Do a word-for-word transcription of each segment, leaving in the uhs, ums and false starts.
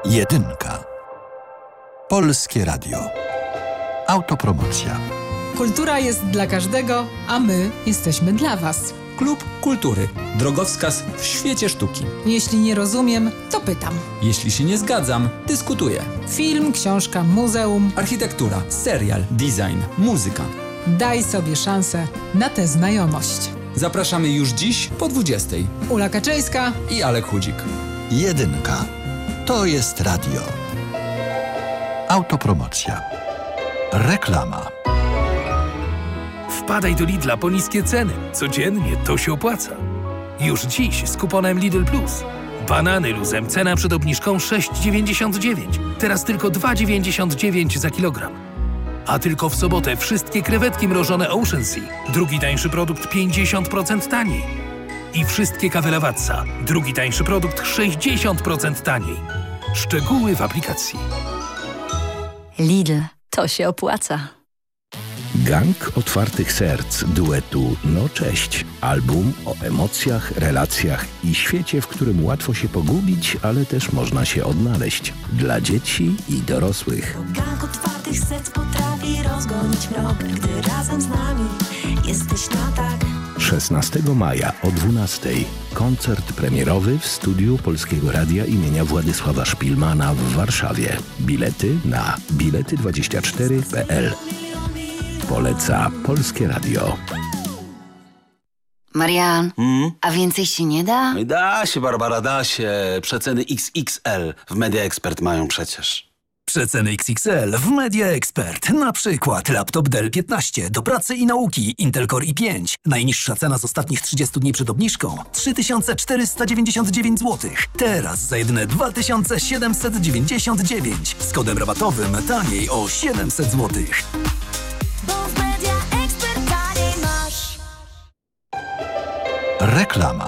Jedynka. Polskie Radio. Autopromocja. Kultura jest dla każdego, a my jesteśmy dla Was. Klub Kultury. Drogowskaz w świecie sztuki. Jeśli nie rozumiem, to pytam. Jeśli się nie zgadzam, dyskutuję. Film, książka, muzeum. Architektura, serial, design, muzyka. Daj sobie szansę na tę znajomość. Zapraszamy już dziś po dwudziestej. Ula Kaczyńska i Alek Chudzik. Jedynka. To jest radio. Autopromocja. Reklama. Wpadaj do Lidla po niskie ceny. Codziennie to się opłaca. Już dziś z kuponem Lidl Plus. Banany luzem, cena przed obniżką sześć dziewięćdziesiąt dziewięć. Teraz tylko dwa dziewięćdziesiąt dziewięć za kilogram. A tylko w sobotę wszystkie krewetki mrożone Ocean Sea. Drugi tańszy produkt pięćdziesiąt procent taniej. I wszystkie kawy Lavazza. Drugi tańszy produkt sześćdziesiąt procent taniej. Szczegóły w aplikacji. Lidl. To się opłaca. Gang otwartych serc duetu No Cześć. Album o emocjach, relacjach i świecie, w którym łatwo się pogubić, ale też można się odnaleźć. Dla dzieci i dorosłych. Gang otwartych serc potrafi rozgonić mrok, gdy razem z nami jesteś na tak. szesnastego maja o dwunastej. Koncert premierowy w studiu Polskiego Radia imienia Władysława Szpilmana w Warszawie. Bilety na bilety dwadzieścia cztery kropka p l. Poleca Polskie Radio. Marian, Mm? a więcej się nie da? Da się, Barbara, da się. Przeceny X X L w Media Expert mają przecież. Przeceny X X L w Media Expert. Na przykład laptop Dell piętnaście do pracy i nauki Intel Core i pięć. Najniższa cena z ostatnich trzydziestu dni przed obniżką trzy tysiące czterysta dziewięćdziesiąt dziewięć złotych. Teraz za jedyne dwa tysiące siedemset dziewięćdziesiąt dziewięć. Z kodem rabatowym taniej o siedemset złotych. Bo w Media Expert taniej masz. Reklama.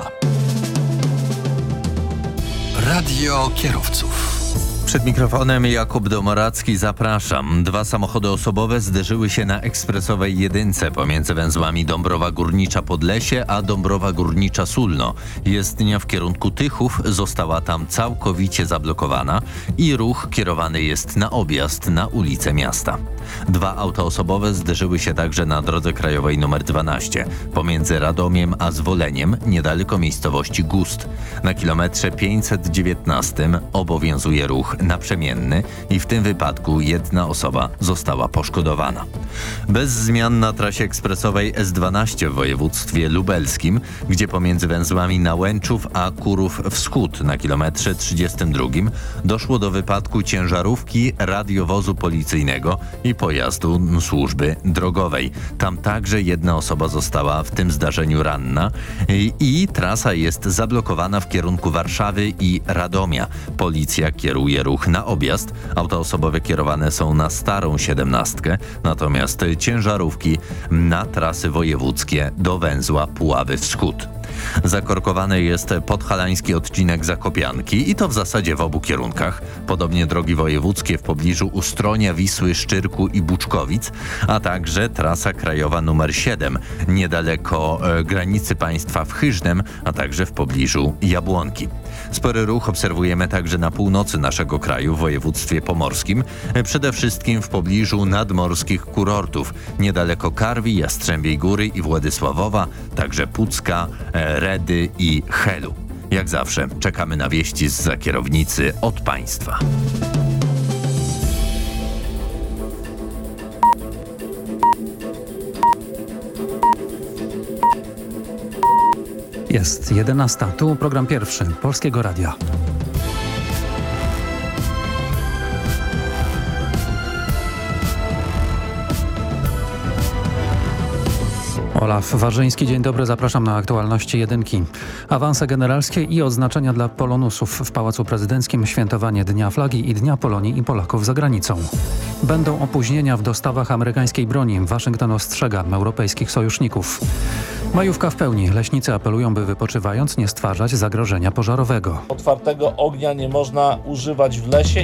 Radio kierowców. Przed mikrofonem Jakub Domoracki, zapraszam. Dwa samochody osobowe zderzyły się na ekspresowej jedynce pomiędzy węzłami Dąbrowa Górnicza-Podlesie a Dąbrowa Górnicza-Sulno. Jezdnia w kierunku Tychów została tam całkowicie zablokowana i ruch kierowany jest na objazd na ulicę miasta. Dwa auta osobowe zderzyły się także na drodze krajowej nr dwanaście pomiędzy Radomiem a Zwoleniem, niedaleko miejscowości Gust. Na kilometrze pięćset dziewiętnastym obowiązuje ruch naprzemienny i w tym wypadku jedna osoba została poszkodowana. Bez zmian na trasie ekspresowej S dwanaście w województwie lubelskim, gdzie pomiędzy węzłami Nałęczów a Kurów Wschód na kilometrze trzydziestym drugim doszło do wypadku ciężarówki, radiowozu policyjnego i pojazdu służby drogowej. Tam także jedna osoba została w tym zdarzeniu ranna i, i trasa jest zablokowana w kierunku Warszawy i Radomia. Policja kieruje ruch na objazd. Auta osobowe kierowane są na starą siedemnastkę, natomiast ciężarówki na trasy wojewódzkie do węzła Puławy Wschód. Zakorkowany jest podhalański odcinek Zakopianki i to w zasadzie w obu kierunkach. Podobnie drogi wojewódzkie w pobliżu Ustronia, Wisły, Szczyrku i Buczkowic, a także trasa krajowa numer siedem niedaleko e, granicy państwa w Chyżnem, a także w pobliżu Jabłonki. Spory ruch obserwujemy także na północy naszego kraju w województwie pomorskim, e, przede wszystkim w pobliżu nadmorskich kurortów, niedaleko Karwi, Jastrzębiej Góry i Władysławowa, także Pucka, e, Redy i Helu. Jak zawsze czekamy na wieści zza kierownicy od państwa. Jest jedenasta. Tu program pierwszy Polskiego Radia. Olaf Warzyński, dzień dobry, zapraszam na aktualności jedynki. Awanse generalskie i odznaczenia dla polonusów w Pałacu Prezydenckim, świętowanie Dnia Flagi i Dnia Polonii i Polaków za granicą. Będą opóźnienia w dostawach amerykańskiej broni. Waszyngton ostrzega europejskich sojuszników. Majówka w pełni. Leśnicy apelują, by wypoczywając nie stwarzać zagrożenia pożarowego. Otwartego ognia nie można używać w lesie.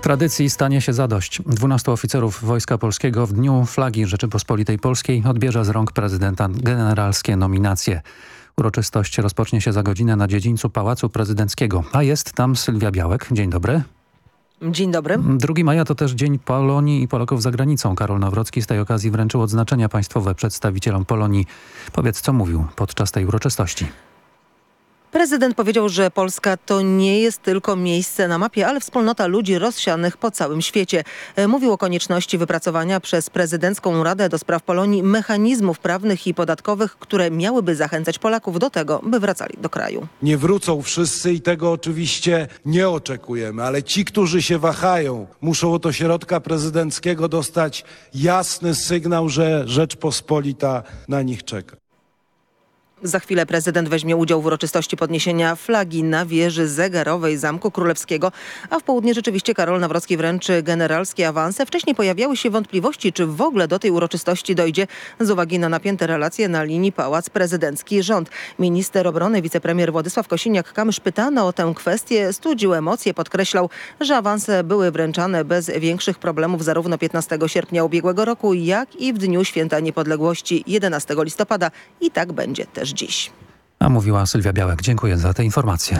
Tradycji stanie się zadość. dwunastu oficerów Wojska Polskiego w Dniu Flagi Rzeczypospolitej Polskiej odbierze z rąk prezydenta generalskie nominacje. Uroczystość rozpocznie się za godzinę na dziedzińcu Pałacu Prezydenckiego, a jest tam Sylwia Białek. Dzień dobry. Dzień dobry. drugiego maja to też Dzień Polonii i Polaków za granicą. Karol Nawrocki z tej okazji wręczył odznaczenia państwowe przedstawicielom Polonii. Powiedz, co mówił podczas tej uroczystości. Prezydent powiedział, że Polska to nie jest tylko miejsce na mapie, ale wspólnota ludzi rozsianych po całym świecie. Mówił o konieczności wypracowania przez Prezydencką Radę do Spraw Polonii mechanizmów prawnych i podatkowych, które miałyby zachęcać Polaków do tego, by wracali do kraju. Nie wrócą wszyscy i tego oczywiście nie oczekujemy, ale ci, którzy się wahają, muszą od ośrodka prezydenckiego dostać jasny sygnał, że Rzeczpospolita na nich czeka. Za chwilę prezydent weźmie udział w uroczystości podniesienia flagi na wieży zegarowej Zamku Królewskiego, a w południe rzeczywiście Karol Nawrocki wręczy generalskie awanse. Wcześniej pojawiały się wątpliwości, czy w ogóle do tej uroczystości dojdzie z uwagi na napięte relacje na linii Pałac Prezydencki Rząd. Minister obrony, wicepremier Władysław Kosiniak-Kamysz, pytany o tę kwestię, studził emocje, podkreślał, że awanse były wręczane bez większych problemów zarówno piętnastego sierpnia ubiegłego roku, jak i w dniu Święta Niepodległości jedenastego listopada i tak będzie też dziś. A mówiła Sylwia Białek. Dziękuję za te informacje.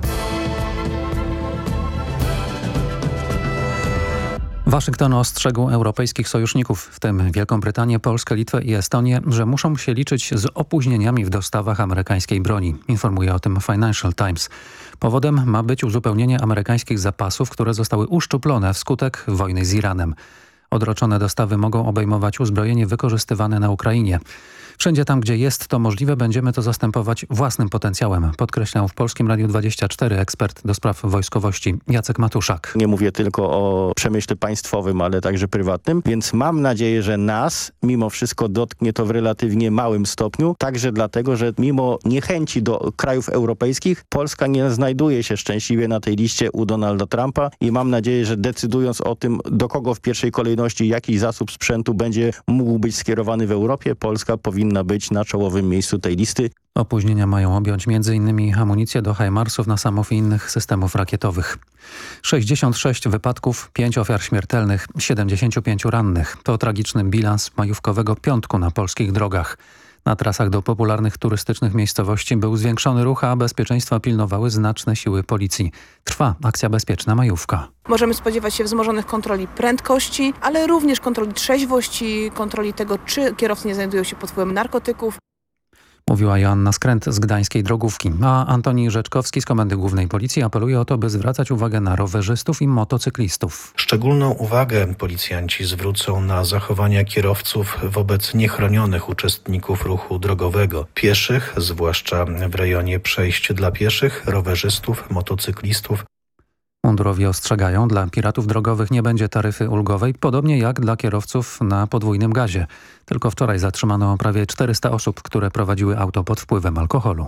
Waszyngton ostrzegł europejskich sojuszników, w tym Wielką Brytanię, Polskę, Litwę i Estonię, że muszą się liczyć z opóźnieniami w dostawach amerykańskiej broni. Informuje o tym Financial Times. Powodem ma być uzupełnienie amerykańskich zapasów, które zostały uszczuplone wskutek wojny z Iranem. Odroczone dostawy mogą obejmować uzbrojenie wykorzystywane na Ukrainie. Wszędzie tam, gdzie jest to możliwe, będziemy to zastępować własnym potencjałem, podkreślał w Polskim Radiu dwadzieścia cztery ekspert do spraw wojskowości Jacek Matuszak. Nie mówię tylko o przemyśle państwowym, ale także prywatnym, więc mam nadzieję, że nas mimo wszystko dotknie to w relatywnie małym stopniu, także dlatego, że mimo niechęci do krajów europejskich, Polska nie znajduje się szczęśliwie na tej liście u Donalda Trumpa i mam nadzieję, że decydując o tym, do kogo w pierwszej kolejności jaki zasób sprzętu będzie mógł być skierowany w Europie, Polska powinna być na czołowym miejscu tej listy. Opóźnienia mają objąć między innymi amunicję do hajmarsów, nasamów i innych systemów rakietowych. sześćdziesiąt sześć wypadków, pięć ofiar śmiertelnych, siedemdziesięciu pięciu rannych. To tragiczny bilans majówkowego piątku na polskich drogach. Na trasach do popularnych turystycznych miejscowości był zwiększony ruch, a bezpieczeństwa pilnowały znaczne siły policji. Trwa akcja Bezpieczna Majówka. Możemy spodziewać się wzmożonych kontroli prędkości, ale również kontroli trzeźwości, kontroli tego, czy kierowcy nie znajdują się pod wpływem narkotyków. Mówiła Joanna Skręt z gdańskiej Drogówki, a Antoni Rzeczkowski z Komendy Głównej Policji apeluje o to, by zwracać uwagę na rowerzystów i motocyklistów. Szczególną uwagę policjanci zwrócą na zachowania kierowców wobec niechronionych uczestników ruchu drogowego, pieszych, zwłaszcza w rejonie przejść dla pieszych, rowerzystów, motocyklistów. Mundurowi ostrzegają, dla piratów drogowych nie będzie taryfy ulgowej, podobnie jak dla kierowców na podwójnym gazie. Tylko wczoraj zatrzymano prawie czterysta osób, które prowadziły auto pod wpływem alkoholu.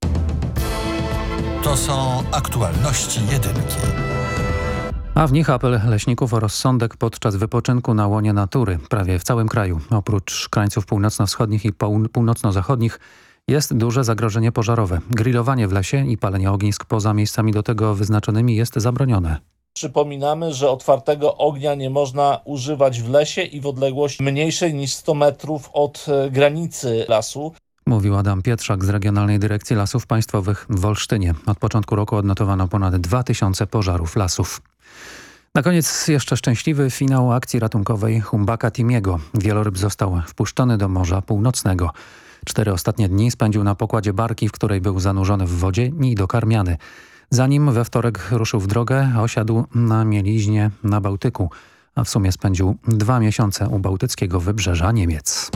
To są aktualności jedynki. A w nich apel leśników o rozsądek podczas wypoczynku na łonie natury, prawie w całym kraju. Oprócz krańców północno-wschodnich i pół- północno-zachodnich jest duże zagrożenie pożarowe. Grillowanie w lesie i palenie ognisk poza miejscami do tego wyznaczonymi jest zabronione. Przypominamy, że otwartego ognia nie można używać w lesie i w odległości mniejszej niż sto metrów od granicy lasu. Mówił Adam Pietrzak z Regionalnej Dyrekcji Lasów Państwowych w Olsztynie. Od początku roku odnotowano ponad dwa tysiące pożarów lasów. Na koniec jeszcze szczęśliwy finał akcji ratunkowej Humbaka Timiego. Wieloryb został wpuszczony do Morza Północnego. Cztery ostatnie dni spędził na pokładzie barki, w której był zanurzony w wodzie i dokarmiany. Zanim we wtorek ruszył w drogę, osiadł na mieliźnie na Bałtyku, a w sumie spędził dwa miesiące u bałtyckiego wybrzeża Niemiec.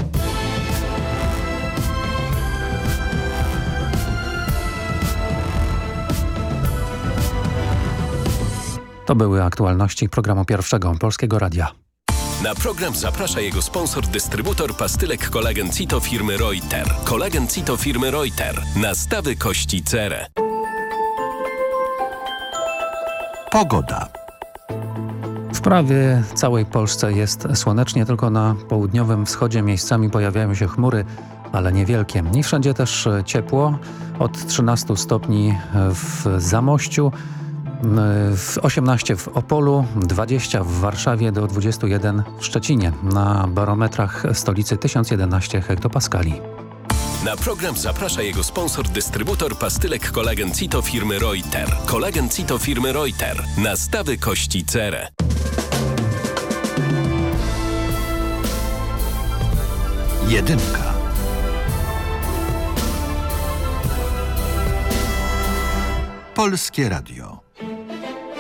To były aktualności programu Pierwszego Polskiego Radia. Na program zaprasza jego sponsor, dystrybutor pastylek Kolagen Cito firmy Reuter. Kolagen Cito firmy Reuter. Nastawy kości cerę. Pogoda. W prawie całej Polsce jest słonecznie, tylko na południowym wschodzie miejscami pojawiają się chmury, ale niewielkie. I wszędzie też ciepło, od trzynastu stopni w Zamościu, osiemnaście w Opolu, dwadzieścia w Warszawie, do dwudziestu jeden w Szczecinie. Na barometrach stolicy tysiąc jedenaście hektopaskali. Na program zaprasza jego sponsor, dystrybutor pastylek kolagen Cito firmy Reuter. Kolagen Cito firmy Reuter. Nastawy kości cerę. Jedynka. Polskie Radio.